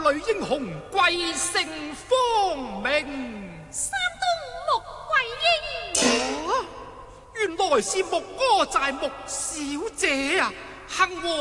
女英雄貴姓芳名？ 山東穆桂英。 原來是穆歌寨穆小姐啊！幸禍